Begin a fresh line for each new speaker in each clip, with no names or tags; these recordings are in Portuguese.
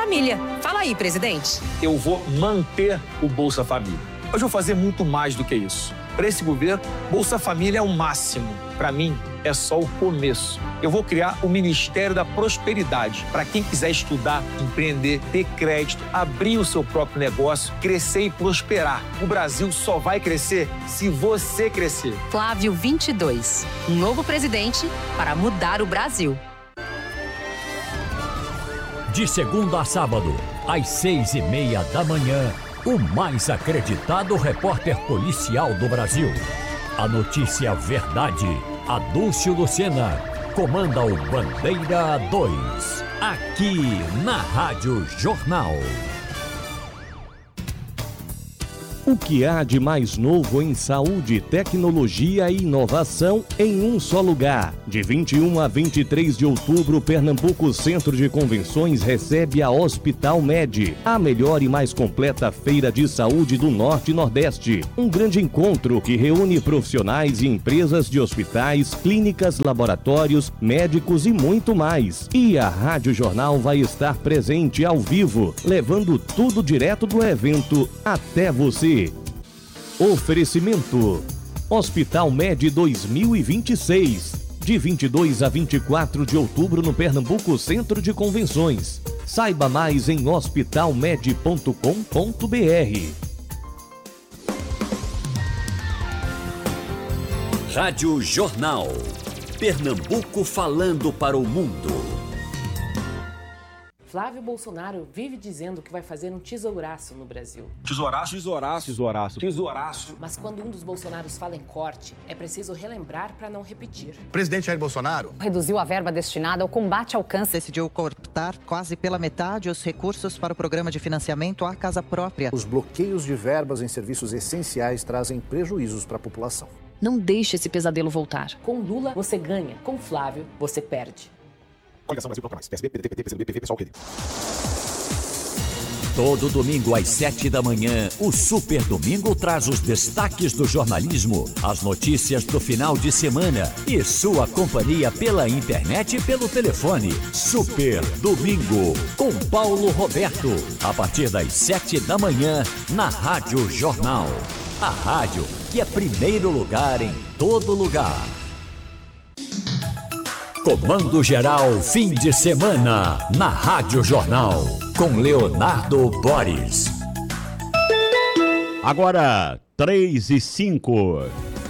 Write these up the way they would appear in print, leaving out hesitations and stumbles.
Família. Fala aí, presidente.
Eu vou manter o Bolsa Família. Mas vou fazer muito mais do que isso. Para esse governo, Bolsa Família é o máximo. Para mim, é só o começo. Eu vou criar o Ministério da Prosperidade para quem quiser estudar, empreender, ter crédito, abrir o seu próprio negócio, crescer e prosperar. O Brasil só vai crescer se você crescer.
Flávio 22, um novo presidente para mudar o Brasil.
De segunda a sábado, às 6:30 da manhã, o mais acreditado repórter policial do Brasil. A notícia verdade, Adúlcio Lucena, comanda o Bandeira 2, aqui na Rádio Jornal.
O que há de mais novo em saúde, tecnologia e inovação em um só lugar? De 21 a 23 de outubro, Pernambuco Centro de Convenções recebe a Hospital Med, a melhor e mais completa feira de saúde do Norte e Nordeste. Um grande encontro que reúne profissionais e empresas de hospitais, clínicas, laboratórios, médicos e muito mais. E a Rádio Jornal vai estar presente ao vivo, levando tudo direto do evento até você. Oferecimento: Hospital Med 2026, de 22 a 24 de outubro no Pernambuco Centro de Convenções. Saiba mais em hospitalmed.com.br.
Rádio Jornal. Pernambuco falando para o mundo.
Flávio Bolsonaro vive dizendo que vai fazer um tesouraço no Brasil.
Tesouraço? Tesouraço. Tesouraço. Tesouraço.
Mas quando um dos Bolsonaros fala em corte, é preciso relembrar para não repetir.
O presidente Jair Bolsonaro
reduziu a verba destinada ao combate ao câncer.
Decidiu cortar quase pela metade os recursos para o programa de financiamento à casa própria.
Os bloqueios de verbas em serviços essenciais trazem prejuízos para a população.
Não deixe esse pesadelo voltar.
Com Lula, você ganha. Com Flávio, você perde.
Coligação Brasil Bloco Mais. PSB, PDT, PCdoB, PV, PSOL, QD.
Todo domingo às 7 da manhã, o Super Domingo traz os destaques do jornalismo, as notícias do final de semana e sua companhia pela internet e pelo telefone. Super Domingo, com Paulo Roberto, a partir das 7 da manhã, na Rádio Jornal. A rádio que é primeiro lugar em todo lugar. Comando Geral fim de semana, na Rádio Jornal, com Leonardo Boris.
Agora, 3:05.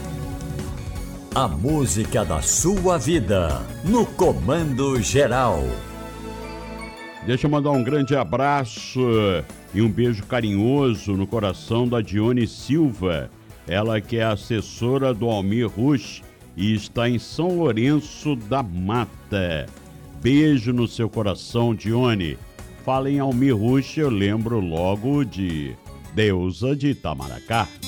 A música da sua vida, no Comando Geral.
Deixa eu mandar um grande abraço e um beijo carinhoso no coração da Dione Silva. Ela que é assessora do Almir Rush e está em São Lourenço da Mata. Beijo no seu coração, Dione. Fala em Almir Rush, eu lembro logo de Deusa de Itamaracá.